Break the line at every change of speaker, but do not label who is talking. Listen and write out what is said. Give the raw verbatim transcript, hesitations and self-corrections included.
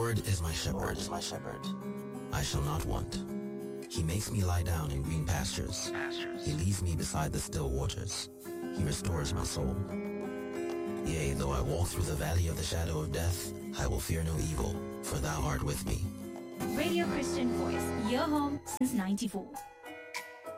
Lord is my shepherd. my shepherd. I shall not want. He makes me lie down in green pastures. pastures. He leads me beside the still waters. He restores my soul. Yea, though I walk through the valley of the shadow of death, I will fear no evil, for thou art with me.
Radio Christian Voice, your home since ninety-four.